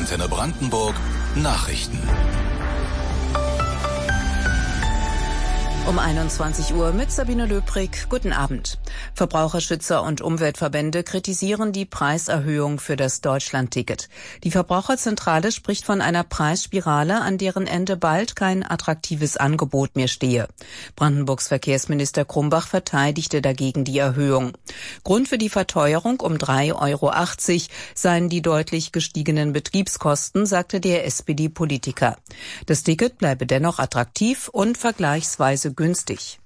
Antenne Brandenburg Nachrichten. Um 21 Uhr mit Sabine Löbrig. Guten Abend. Verbraucherschützer und Umweltverbände kritisieren die Preiserhöhung für das Deutschlandticket. Die Verbraucherzentrale spricht von einer Preisspirale, an deren Ende bald kein attraktives Angebot mehr stehe. Brandenburgs Verkehrsminister Krumbach verteidigte dagegen die Erhöhung. Grund für die Verteuerung um 3,80 € seien die deutlich gestiegenen Betriebskosten, sagte der SPD-Politiker. Das Ticket bleibe dennoch attraktiv und vergleichsweise günstig.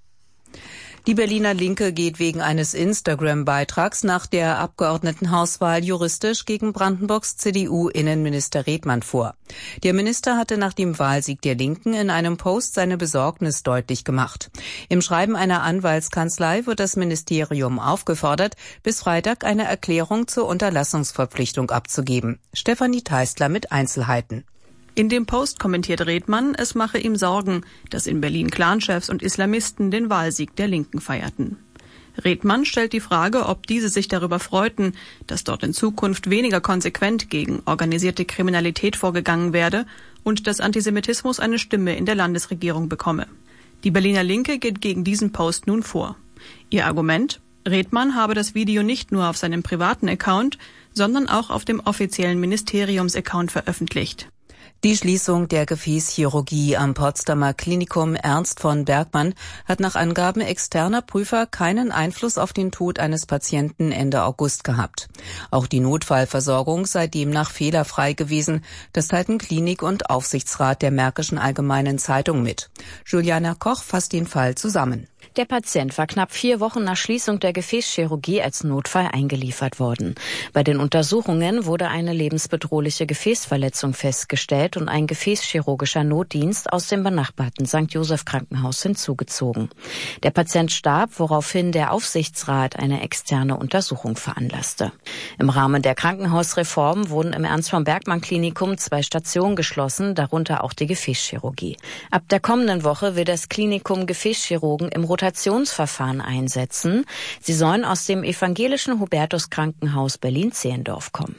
Die Berliner Linke geht wegen eines Instagram-Beitrags nach der Abgeordnetenhauswahl juristisch gegen Brandenburgs CDU-Innenminister Redmann vor. Der Minister hatte nach dem Wahlsieg der Linken in einem Post seine Besorgnis deutlich gemacht. Im Schreiben einer Anwaltskanzlei wird das Ministerium aufgefordert, bis Freitag eine Erklärung zur Unterlassungsverpflichtung abzugeben. Stefanie Teistler mit Einzelheiten. In dem Post kommentiert Redmann, es mache ihm Sorgen, dass in Berlin Clanchefs und Islamisten den Wahlsieg der Linken feierten. Redmann stellt die Frage, ob diese sich darüber freuten, dass dort in Zukunft weniger konsequent gegen organisierte Kriminalität vorgegangen werde und dass Antisemitismus eine Stimme in der Landesregierung bekomme. Die Berliner Linke geht gegen diesen Post nun vor. Ihr Argument: Redmann habe das Video nicht nur auf seinem privaten Account, sondern auch auf dem offiziellen Ministeriums-Account veröffentlicht. Die Schließung der Gefäßchirurgie am Potsdamer Klinikum Ernst von Bergmann hat nach Angaben externer Prüfer keinen Einfluss auf den Tod eines Patienten Ende August gehabt. Auch die Notfallversorgung sei demnach fehlerfrei gewesen. Das teilten Klinik und Aufsichtsrat der Märkischen Allgemeinen Zeitung mit. Juliana Koch fasst den Fall zusammen. Der Patient war knapp 4 Wochen nach Schließung der Gefäßchirurgie als Notfall eingeliefert worden. Bei den Untersuchungen wurde eine lebensbedrohliche Gefäßverletzung festgestellt und ein gefäßchirurgischer Notdienst aus dem benachbarten St. Joseph Krankenhaus hinzugezogen. Der Patient starb, woraufhin der Aufsichtsrat eine externe Untersuchung veranlasste. Im Rahmen der Krankenhausreform wurden im Ernst von Bergmann Klinikum 2 Stationen geschlossen, darunter auch die Gefäßchirurgie. Ab der kommenden Woche will das Klinikum Gefäßchirurgen im Rotationsverfahren einsetzen. Sie sollen aus dem evangelischen Hubertus Krankenhaus Berlin-Zehlendorf kommen.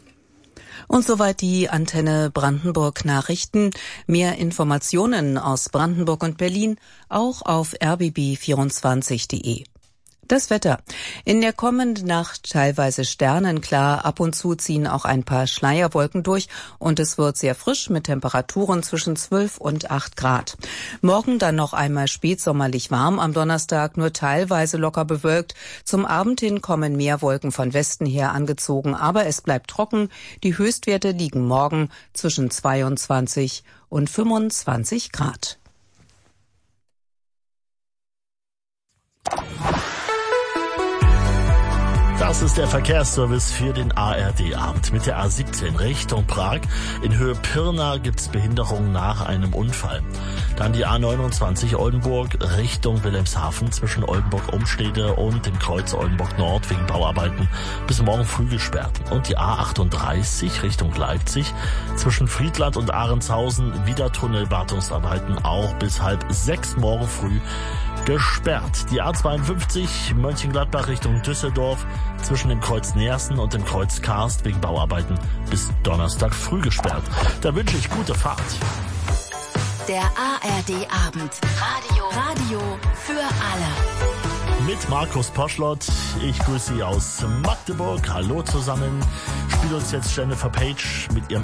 Und soweit die Antenne Brandenburg Nachrichten. Mehr Informationen aus Brandenburg und Berlin auch auf rbb24.de. Das Wetter. In der kommenden Nacht teilweise sternenklar, ab und zu ziehen auch ein paar Schleierwolken durch und es wird sehr frisch mit Temperaturen zwischen 12 und 8 Grad. Morgen dann noch einmal spätsommerlich warm, am Donnerstag nur teilweise locker bewölkt. Zum Abend hin kommen mehr Wolken von Westen her angezogen, aber es bleibt trocken. Die Höchstwerte liegen morgen zwischen 22 und 25 Grad. Das ist der Verkehrsservice für den ARD-Abend. Mit der A17 Richtung Prag. In Höhe Pirna gibt es Behinderung nach einem Unfall. Dann die A29 Oldenburg Richtung Wilhelmshaven zwischen Oldenburg-Umstede und dem Kreuz Oldenburg-Nord wegen Bauarbeiten bis morgen früh gesperrt. Und die A38 Richtung Leipzig zwischen Friedland und Ahrenshausen wieder Tunnelwartungsarbeiten auch bis 5:30 morgen früh gesperrt. Die A52 Mönchengladbach Richtung Düsseldorf zwischen dem Kreuz Neersen und dem Kreuz Karst wegen Bauarbeiten bis Donnerstag früh gesperrt. Da wünsche ich gute Fahrt. Der ARD-Abend. Radio für alle. Mit Markus Poschlott. Ich grüße Sie aus Magdeburg. Hallo zusammen. Spielt uns jetzt Jennifer Page mit ihrem